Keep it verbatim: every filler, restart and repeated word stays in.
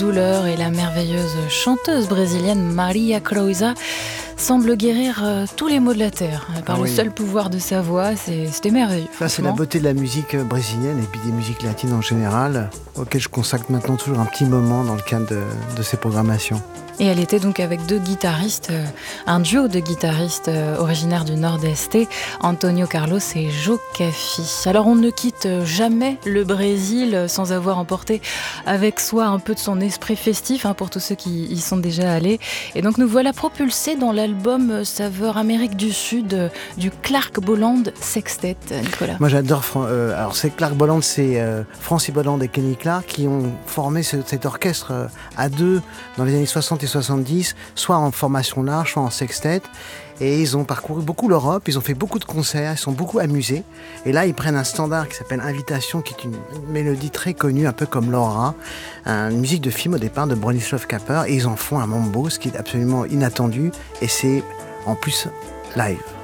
douleur et la merveilleuse chanteuse brésilienne Maria Creuza semble guérir euh, tous les maux de la terre par ah, le oui. seul pouvoir de sa voix. C'est, c'était merveilleux. Ça, c'est la beauté de la musique brésilienne et puis des musiques latines en général, auxquelles je consacre maintenant toujours un petit moment dans le cadre de, de ces programmations. Et elle était donc avec deux guitaristes, euh, un duo de guitaristes euh, originaires du Nord-Est, Antonio Carlos et Joe Caffi. Alors on ne quitte jamais le Brésil sans avoir emporté avec soi un peu de son esprit festif, hein, pour tous ceux qui y sont déjà allés. Et donc nous voilà propulsés dans l'album Saveur Amérique du Sud euh, du Clark Bolland Sextet, Nicolas. Moi j'adore, euh, alors c'est Clark Bolland, c'est euh, Francis Bolland et Kenny Clark qui ont formé ce, cet orchestre euh, à deux dans les années soixante et soixante-dix, soit en formation large, soit en sextet. Et ils ont parcouru beaucoup l'Europe, ils ont fait beaucoup de concerts, ils sont beaucoup amusés. Et là, ils prennent un standard qui s'appelle Invitation, qui est une mélodie très connue, un peu comme Laura, une musique de film au départ de Bronislaw Kaper, et ils en font un mambo, ce qui est absolument inattendu, et c'est en plus live.